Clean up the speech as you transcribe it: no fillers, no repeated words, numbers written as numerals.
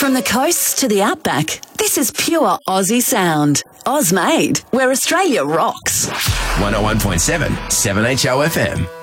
From the coasts to the outback, this is pure Aussie sound. Oz made, where Australia rocks. 101.7 7HO FM.